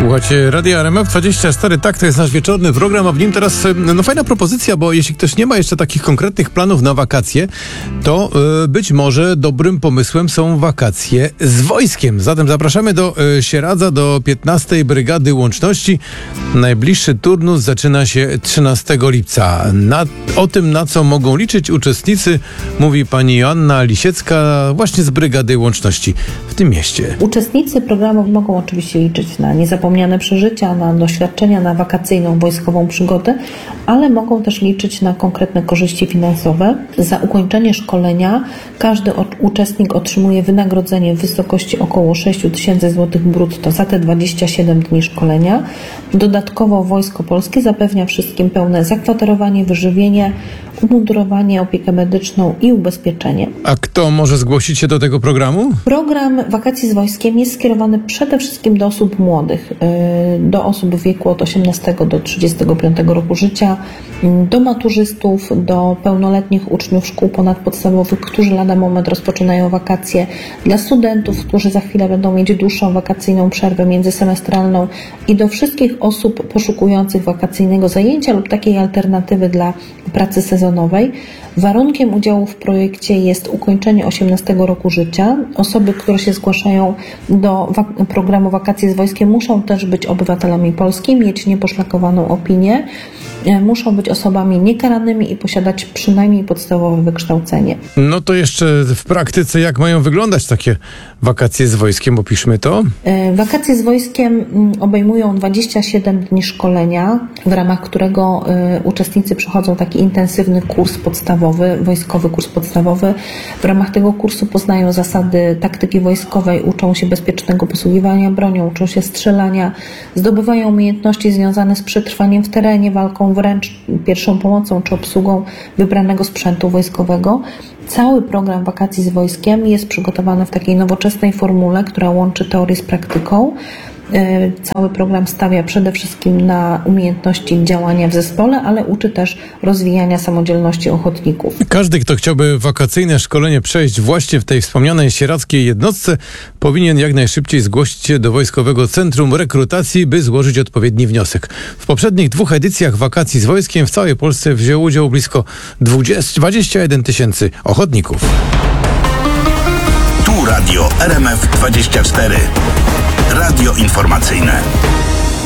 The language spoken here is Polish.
Słuchajcie, Radio RMF24, tak, to jest nasz wieczorny program, a w nim teraz fajna propozycja, bo jeśli ktoś nie ma jeszcze takich konkretnych planów na wakacje, to być może dobrym pomysłem są wakacje z wojskiem. Zatem zapraszamy do Sieradza, do 15. Brygady Łączności. Najbliższy turnus zaczyna się 13 lipca. O tym, na co mogą liczyć uczestnicy, mówi pani Joanna Lisiecka właśnie z Brygady Łączności w tym mieście. Uczestnicy programów mogą oczywiście liczyć na niezapomniane przeżycia, na doświadczenia, na wakacyjną wojskową przygodę, ale mogą też liczyć na konkretne korzyści finansowe. Za ukończenie szkolenia każdy uczestnik otrzymuje wynagrodzenie w wysokości około 6 000 zł brutto za te 27 dni szkolenia. Dodatkowo Wojsko Polskie zapewnia wszystkim pełne zakwaterowanie, wyżywienie, umundurowanie, opiekę medyczną i ubezpieczenie. A kto może zgłosić się do tego programu? Program Wakacji z Wojskiem jest skierowany przede wszystkim do osób młodych, do osób w wieku od 18 do 35 roku życia, do maturzystów, do pełnoletnich uczniów szkół ponadpodstawowych, którzy lada moment rozpoczynają wakacje, dla studentów, którzy za chwilę będą mieć dłuższą wakacyjną przerwę międzysemestralną i do wszystkich osób poszukujących wakacyjnego zajęcia lub takiej alternatywy dla pracy sezonowej. Warunkiem udziału w projekcie jest ukończenie 18 roku życia. Osoby, które się zgłaszają do programu Wakacje z Wojskiem, muszą też być obywatelami Polski, mieć nieposzlakowaną opinię, muszą być osobami niekaranymi i posiadać przynajmniej podstawowe wykształcenie. No to jeszcze w praktyce jak mają wyglądać takie wakacje z wojskiem? Opiszmy to. Wakacje z wojskiem obejmują 27 dni szkolenia, w ramach którego uczestnicy przechodzą taki intensywny kurs podstawowy, wojskowy kurs podstawowy. W ramach tego kursu poznają zasady taktyki wojskowej, uczą się bezpiecznego posługiwania bronią, uczą się strzelania, zdobywają umiejętności związane z przetrwaniem w terenie, walką wręcz, pierwszą pomocą czy obsługą wybranego sprzętu wojskowego. Cały program Wakacji z Wojskiem jest przygotowany w takiej nowoczesnej formule, która łączy teorię z praktyką. Cały program stawia przede wszystkim na umiejętności działania w zespole, ale uczy też rozwijania samodzielności ochotników. Każdy, kto chciałby wakacyjne szkolenie przejść właśnie w tej wspomnianej sieradzkiej jednostce, powinien jak najszybciej zgłosić się do Wojskowego Centrum Rekrutacji, by złożyć odpowiedni wniosek. W poprzednich 2 edycjach Wakacji z Wojskiem w całej Polsce wzięło udział blisko 21 000 ochotników. Tu Radio RMF24. Radio informacyjne.